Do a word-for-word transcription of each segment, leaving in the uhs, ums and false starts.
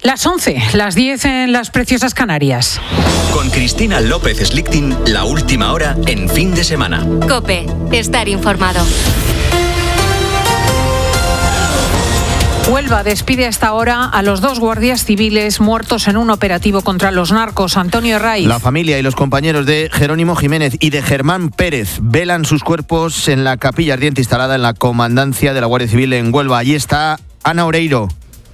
Las once, las diez en las preciosas Canarias. Con Cristina López Slichting, la última hora en fin de semana. COPE, estar informado. Huelva despide a esta hora a los dos guardias civiles muertos en un operativo contra los narcos. Antonio Herraiz. La familia y los compañeros de Jerónimo Jiménez y de Germán Pérez velan sus cuerpos en la capilla ardiente instalada en la comandancia de la Guardia Civil en Huelva. Allí está Ana Oreiro.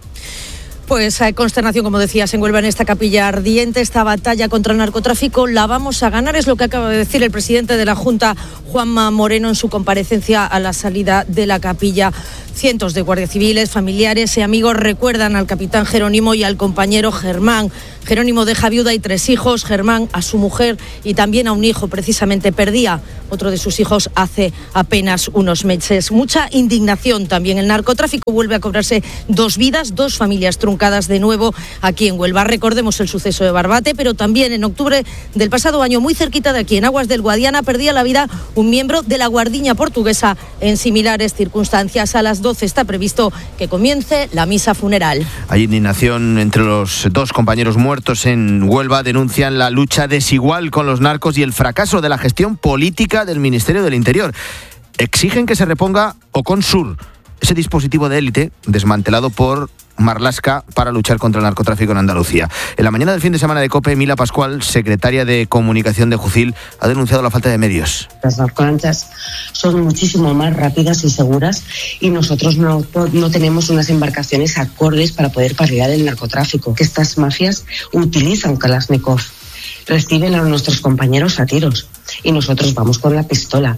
Pues hay consternación, como decías, en Huelva, en esta capilla ardiente. Esta batalla contra el narcotráfico la vamos a ganar, es lo que acaba de decir el presidente de la Junta, Juanma Moreno, en su comparecencia a la salida de la capilla. Cientos de guardias civiles, familiares y amigos recuerdan al capitán Jerónimo y al compañero Germán. Jerónimo deja viuda y tres hijos, Germán a su mujer y también a un hijo. Precisamente perdía otro de sus hijos hace apenas unos meses. Mucha indignación también. El narcotráfico vuelve a cobrarse dos vidas, dos familias truncadas de nuevo aquí en Huelva. Recordemos el suceso de Barbate, pero también en octubre del pasado año, muy cerquita de aquí, en Aguas del Guadiana, perdía la vida un miembro de la Guardiña Portuguesa en similares circunstancias. A las doce está previsto que comience la misa funeral. Hay indignación entre los dos compañeros muertos en Huelva. Denuncian la lucha desigual con los narcos y el fracaso de la gestión política del Ministerio del Interior. Exigen que se reponga Oconsur, ese dispositivo de élite desmantelado por Marlaska para luchar contra el narcotráfico en Andalucía. En la mañana del fin de semana de COPE, Mila Pascual, secretaria de Comunicación de Jucil, ha denunciado la falta de medios. Las narcolanchas son muchísimo más rápidas y seguras y nosotros no, no tenemos unas embarcaciones acordes para poder paliar el narcotráfico que estas mafias utilizan Kalashnikov. Reciben a nuestros compañeros a tiros y nosotros vamos con la pistola.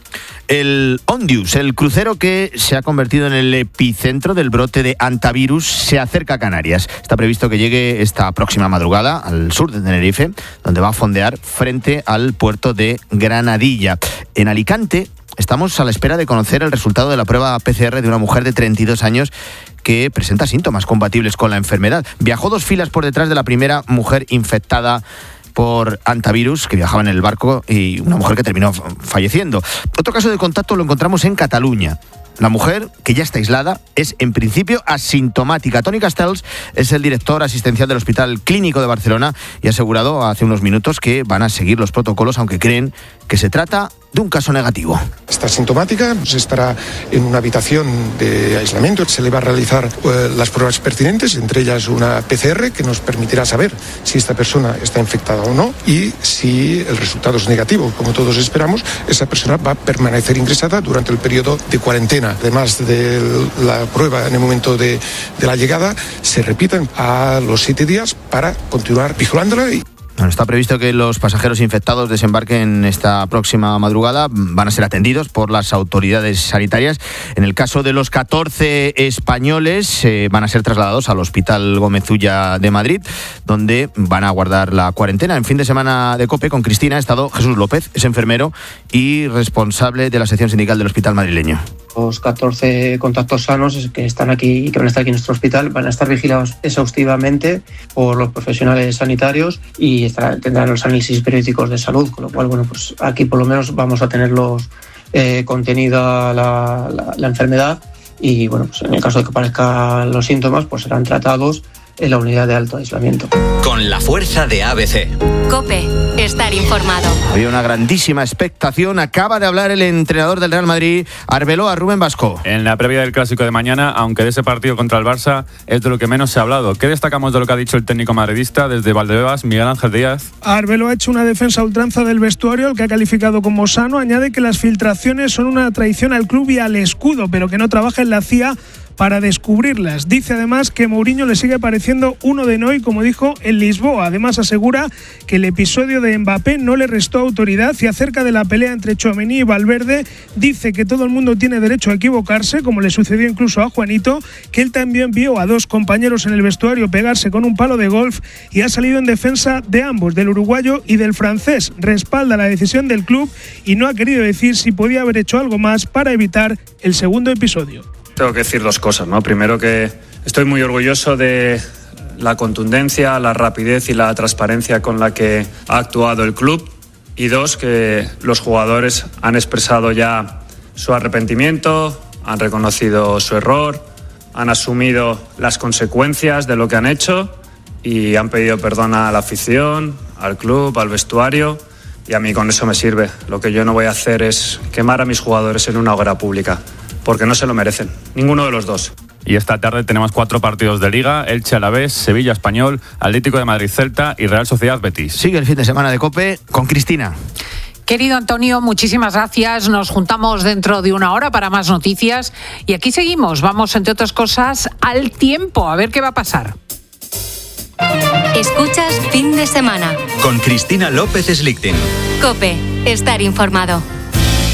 El Ondius, el crucero que se ha convertido en el epicentro del brote de hantavirus, se acerca a Canarias. Está previsto que llegue esta próxima madrugada al sur de Tenerife, donde va a fondear frente al puerto de Granadilla. En Alicante estamos a la espera de conocer el resultado de la prueba P C R de una mujer de treinta y dos años que presenta síntomas compatibles con la enfermedad. Viajó dos filas por detrás de la primera mujer infectada por hantavirus que viajaba en el barco y una mujer que terminó falleciendo. Otro caso de contacto lo encontramos en Cataluña. La mujer, que ya está aislada, es en principio asintomática. Toni Castells es el director asistencial del Hospital Clínico de Barcelona y ha asegurado hace unos minutos que van a seguir los protocolos, aunque creen que se trata de un caso negativo. Está asintomática, pues estará en una habitación de aislamiento. Se le va a realizar eh, las pruebas pertinentes, entre ellas una P C R que nos permitirá saber si esta persona está infectada o no, y si el resultado es negativo, como todos esperamos, esa persona va a permanecer ingresada durante el periodo de cuarentena. Además de la prueba en el momento de, de la llegada, se repiten a los siete días para continuar vigilándola. Y Bueno, está previsto que los pasajeros infectados desembarquen esta próxima madrugada. Van a ser atendidos por las autoridades sanitarias. En el caso de los catorce españoles, eh, van a ser trasladados al Hospital Gómez Ulla de Madrid, donde van a guardar la cuarentena. En fin de semana de COPE con Cristina ha estado Jesús López, es enfermero y responsable de la sección sindical del Hospital madrileño. Los catorce contactos sanos que están aquí y que van a estar aquí en nuestro hospital van a estar vigilados exhaustivamente por los profesionales sanitarios y estará, tendrán los análisis periódicos de salud, con lo cual, bueno, pues aquí por lo menos vamos a tenerlos eh, contenida la, la, la enfermedad y, bueno, pues en el caso de que aparezcan los síntomas, pues serán tratados en la unidad de alto aislamiento. Con la fuerza de A B C. COPE, estar informado. Había una grandísima expectación. Acaba de hablar el entrenador del Real Madrid, Arbeloa, Rubén Vasco. En la previa del Clásico de mañana, aunque de ese partido contra el Barça es de lo que menos se ha hablado. ¿Qué destacamos de lo que ha dicho el técnico madridista desde Valdebebas, Miguel Ángel Díaz? Arbeloa ha hecho una defensa a ultranza del vestuario, el que ha calificado como sano. Añade que las filtraciones son una traición al club y al escudo, pero que no trabaja en la C I A para descubrirlas. Dice además que Mourinho le sigue pareciendo uno de Noy, como dijo en Lisboa. Además asegura que el episodio de Mbappé no le restó autoridad y acerca de la pelea entre Tchouaméni y Valverde dice que todo el mundo tiene derecho a equivocarse, como le sucedió incluso a Juanito, que él también vio a dos compañeros en el vestuario pegarse con un palo de golf y ha salido en defensa de ambos, del uruguayo y del francés. Respalda la decisión del club y no ha querido decir si podía haber hecho algo más para evitar el segundo episodio. Tengo que decir dos cosas, ¿no? Primero, que estoy muy orgulloso de la contundencia, la rapidez y la transparencia con la que ha actuado el club. Y dos, que los jugadores han expresado ya su arrepentimiento, han reconocido su error, han asumido las consecuencias de lo que han hecho y han pedido perdón a la afición, al club, al vestuario, y a mí con eso me sirve. Lo que yo no voy a hacer es quemar a mis jugadores en una hoguera pública, porque no se lo merecen, ninguno de los dos. Y esta tarde tenemos cuatro partidos de Liga: Elche Alavés, Sevilla Español, Atlético de Madrid Celta y Real Sociedad Betis. Sigue el fin de semana de COPE con Cristina. Querido Antonio, muchísimas gracias. Nos juntamos dentro de una hora para más noticias. Y aquí seguimos. Vamos, entre otras cosas, al tiempo. A ver qué va a pasar. Escuchas Fin de Semana con Cristina López Slichting. COPE. Estar informado.